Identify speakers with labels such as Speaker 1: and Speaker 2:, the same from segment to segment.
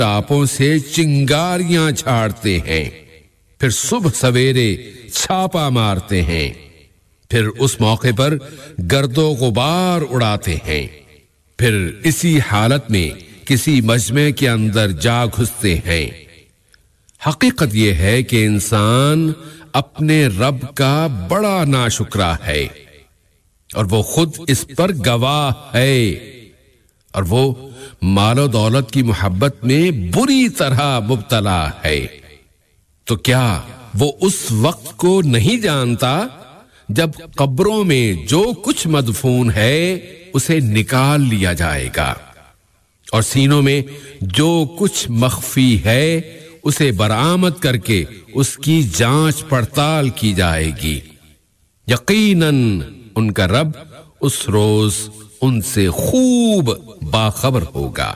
Speaker 1: ٹاپوں سے چنگاریاں چھاڑتے ہیں، پھر صبح سویرے چھاپا مارتے ہیں، پھر اس موقع پر گرد و غبار اڑاتے ہیں، پھر اسی حالت میں کسی مجمع کے اندر جا گھستے ہیں۔ حقیقت یہ ہے کہ انسان اپنے رب کا بڑا ناشکرا ہے، اور وہ خود اس پر گواہ ہے، اور وہ مال و دولت کی محبت میں بری طرح مبتلا ہے۔ تو کیا وہ اس وقت کو نہیں جانتا جب قبروں میں جو کچھ مدفون ہے اسے نکال لیا جائے گا، اور سینوں میں جو کچھ مخفی ہے اسے برآمد کر کے اس کی جانچ پڑتال کی جائے گی؟ یقیناً ان کا رب اس روز ان سے خوب باخبر ہوگا۔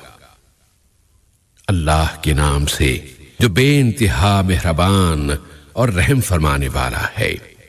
Speaker 1: اللہ کے نام سے جو بے انتہا مہربان اور رحم فرمانے والا ہے۔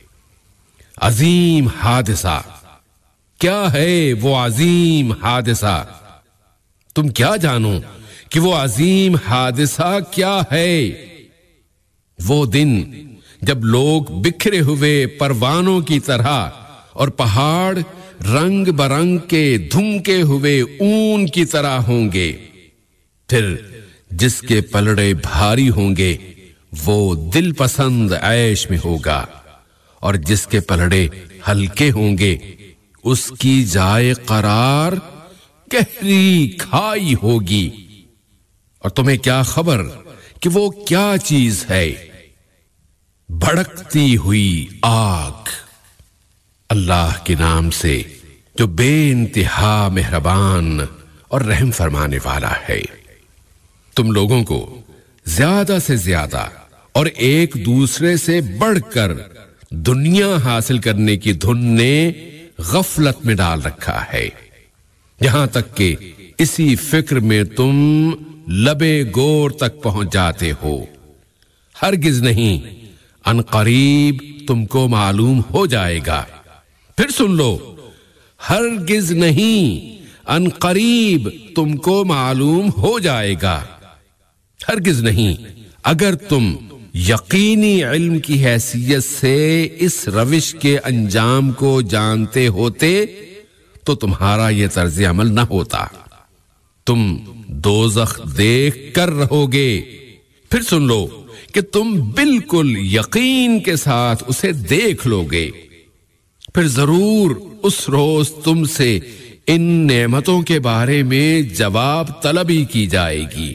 Speaker 1: عظیم حادثہ، کیا ہے وہ عظیم حادثہ؟ تم کیا جانو کہ وہ عظیم حادثہ کیا ہے؟ وہ دن جب لوگ بکھرے ہوئے پروانوں کی طرح اور پہاڑ رنگ برنگ کے دھمکے ہوئے اون کی طرح ہوں گے، پھر جس کے پلڑے بھاری ہوں گے وہ دل پسند عیش میں ہوگا، اور جس کے پلڑے ہلکے ہوں گے اس کی جائے قرار گہری کھائی ہوگی۔ اور تمہیں کیا خبر کہ وہ کیا چیز ہے؟ بھڑکتی ہوئی آگ۔ اللہ کے نام سے جو بے انتہا مہربان اور رحم فرمانے والا ہے۔ تم لوگوں کو زیادہ سے زیادہ اور ایک دوسرے سے بڑھ کر دنیا حاصل کرنے کی دھن نے غفلت میں ڈال رکھا ہے، یہاں تک کہ اسی فکر میں تم لبے گور تک پہنچ جاتے ہو۔ ہرگز نہیں، ان قریب تم کو معلوم ہو جائے گا۔ پھر سن لو، ہرگز نہیں، ان قریب تم کو معلوم ہو جائے گا۔ ہرگز نہیں، اگر تم یقینی علم کی حیثیت سے اس روش کے انجام کو جانتے ہوتے تو تمہارا یہ طرز عمل نہ ہوتا۔ تم دوزخ دیکھ کر رہو گے، پھر سن لو کہ تم بالکل یقین کے ساتھ اسے دیکھ لو گے، پھر ضرور اس روز تم سے ان نعمتوں کے بارے میں جواب طلبی کی جائے گی۔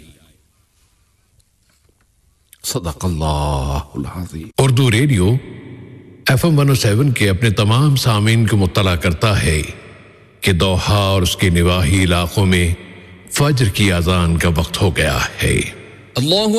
Speaker 1: صدق اللہ العظیم۔
Speaker 2: اردو ریڈیو FM 107 کے اپنے تمام سامعین کو مطلع کرتا ہے کہ دوحہ اور اس کے نواحی علاقوں میں فجر کی اذان کا وقت ہو گیا ہے۔
Speaker 3: اللہ